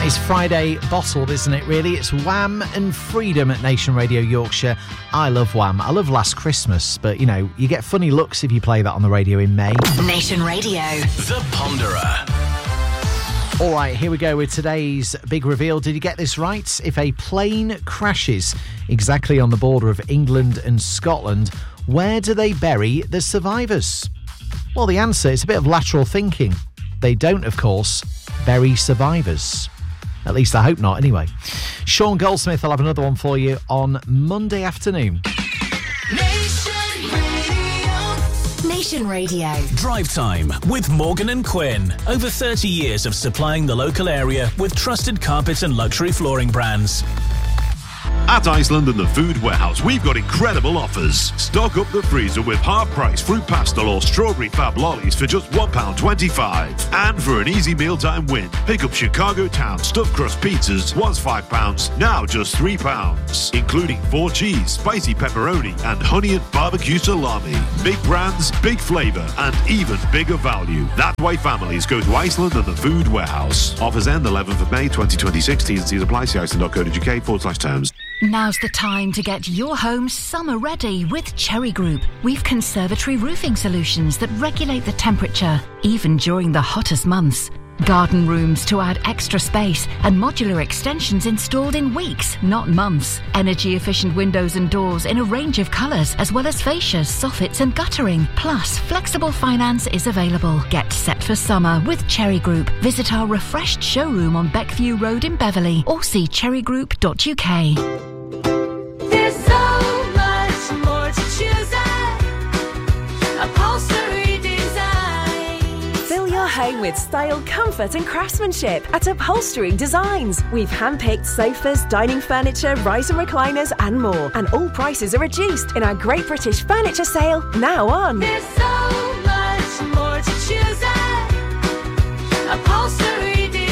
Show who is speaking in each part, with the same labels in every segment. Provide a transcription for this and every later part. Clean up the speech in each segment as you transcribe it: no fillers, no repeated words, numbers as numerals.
Speaker 1: is Friday bottled, isn't it, really? It's Wham and Freedom at Nation Radio Yorkshire. I love Wham. I love Last Christmas, but, you know, you get funny looks if you play that on the radio in May.
Speaker 2: Nation Radio.
Speaker 3: The Ponderer.
Speaker 1: All right, here we go with today's big reveal. Did you get this right? If a plane crashes exactly on the border of England and Scotland, where do they bury the survivors? Well, the answer is a bit of lateral thinking. They don't, of course, bury survivors. At least I hope not, anyway. Sean Goldsmith will have another one for you on Monday afternoon.
Speaker 2: Nation Radio.
Speaker 3: Drive Time with Morgan and Quinn. Over 30 years of supplying the local area with trusted carpet and luxury flooring brands.
Speaker 4: At Iceland and the Food Warehouse, we've got incredible offers. Stock up the freezer with half-price fruit pastel or strawberry fab lollies for just £1.25. And for an easy mealtime win, pick up Chicago Town stuffed crust pizzas, once £5, now just £3. Including 4 cheese, spicy pepperoni and honey and barbecue salami. Big brands, big flavour and even bigger value. That's why families go to Iceland and the Food Warehouse. Offers end 11th of May 2026. T&Cs apply. See iceland.co.uk/terms.
Speaker 2: Now's the time to get your home summer ready with Cherry Group. We've conservatory roofing solutions that regulate the temperature, even during the hottest months. Garden rooms to add extra space and modular extensions installed in weeks, not months. Energy-efficient windows and doors in a range of colours, as well as fascias, soffits and guttering. Plus, flexible finance is available. Get set for summer with Cherry Group. Visit our refreshed showroom on Beckview Road in Beverley or see cherrygroup.uk.
Speaker 5: There's so much more to choose at Upholstery Design.
Speaker 6: Fill your home with style, comfort and craftsmanship at Upholstery Designs. We've hand-picked sofas, dining furniture, rise and recliners and more. And all prices are reduced in our Great British Furniture Sale now on.
Speaker 5: There's so much more to choose at Upholstery Design.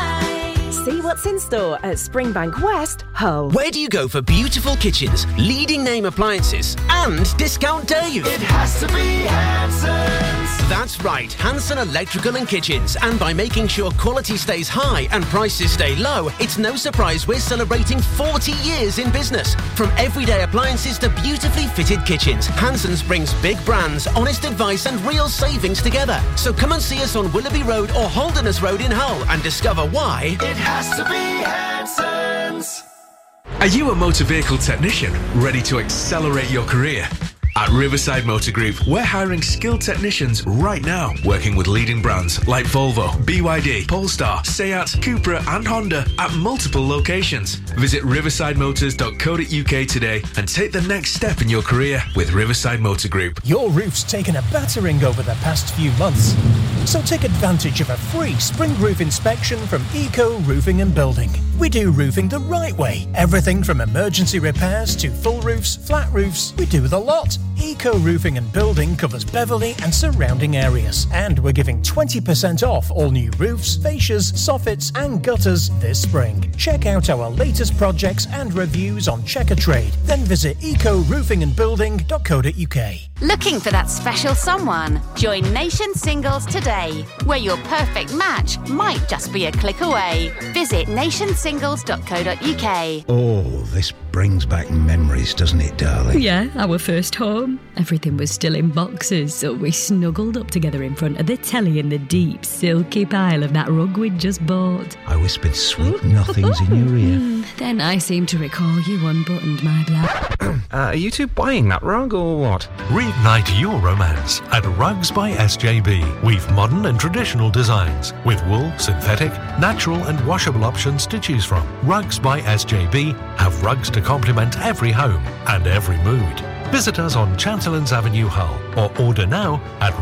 Speaker 6: See what's in store at Springbank West, Hull.
Speaker 7: Where do you go for beautiful kitchens, leading name appliances and discount Dave?
Speaker 5: It has to be Hanson's.
Speaker 7: That's right, Hanson Electrical and Kitchens. And by making sure quality stays high and prices stay low, it's no surprise we're celebrating 40 years in business. From everyday appliances to beautifully fitted kitchens, Hanson's brings big brands, honest advice and real savings together. So come and see us on Willoughby Road or Holderness Road in Hull and discover why
Speaker 5: It has to be Hanson's.
Speaker 8: Are you a motor vehicle technician ready to accelerate your career? At Riverside Motor Group, we're hiring skilled technicians right now, working with leading brands like Volvo, BYD, Polestar, Seat, Cupra and Honda at multiple locations. Visit riversidemotors.co.uk today and take the next step in your career with Riverside Motor Group.
Speaker 9: Your roof's taken a battering over the past few months, so take advantage of a free spring roof inspection from Eco Roofing and Building. We do roofing the right way. Everything from emergency repairs to full roofs, flat roofs, we do the lot. Eco Roofing and Building covers Beverley and surrounding areas. And we're giving 20% off all new roofs, fascias, soffits and gutters this spring. Check out our latest projects and reviews on Checker Trade. Then visit ecoroofingendbuilding.co.uk.
Speaker 10: Looking for that special someone? Join Nation Singles today, where your perfect match might just be a click away. Visit nationsingles.co.uk.
Speaker 11: Oh, this brings back memories, doesn't it, darling?
Speaker 12: Yeah, our first home. Everything was still in boxes, so we snuggled up together in front of the telly in the deep, silky pile of that rug we'd just bought.
Speaker 11: I whispered sweet nothings in your ear.
Speaker 12: Then I seem to recall you unbuttoned my blouse.
Speaker 13: Are you two buying that rug or what?
Speaker 14: Reignite your romance at Rugs by SJB. We've modern and traditional designs with wool, synthetic, natural and washable options to choose from. Rugs by SJB have rugs to complement every home and every mood. Visit us on Chanterlands Avenue, Hull, or order now at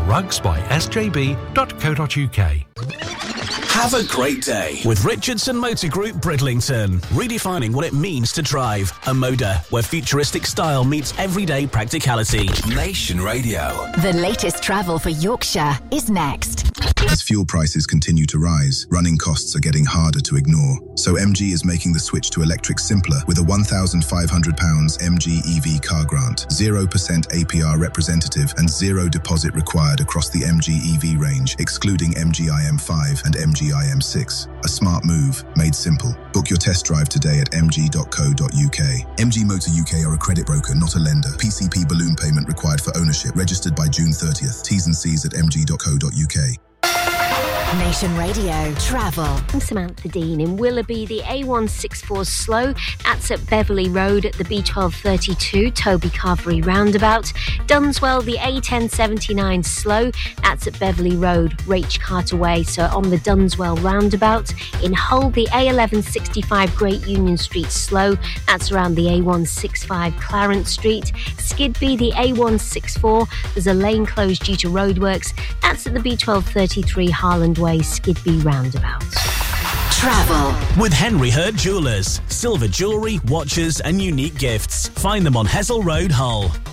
Speaker 14: rugsbysjb.co.uk.
Speaker 3: Have a great day with Richardson Motor Group Bridlington, redefining what it means to drive. A Moda, where futuristic style meets everyday practicality.
Speaker 2: Nation Radio. The latest travel for Yorkshire is next.
Speaker 15: As fuel prices continue to rise, running costs are getting harder to ignore. So MG is making the switch to electric simpler with a £1,500 MG EV car grant, 0% APR representative and zero deposit required across the MG EV range, excluding MG IM5 and MG IM6. A smart move, made simple. Book your test drive today at mg.co.uk. MG Motor UK are a credit broker, not a lender. PCP balloon payment required for ownership. Registered by June 30th. T's and C's at mg.co.uk.
Speaker 16: Nation Radio Travel. I'm Samantha Dean. In Willoughby, the A164 slow. That's at Beverley Road at the B1232 Toby Carvery roundabout. Dunswell, the A1079 slow. That's at Beverley Road, Rach Carter Way, so on the Dunswell roundabout. In Hull, the A1165 Great Union Street slow. That's around the A165 Clarence Street. Skidby, the A164. There's a lane closed due to roadworks. That's at the B1233 Harland Way, Skidby roundabout.
Speaker 3: Travel with Henry Hurd Jewellers. Silver jewellery, watches and unique gifts. Find them on Hessel Road, Hull.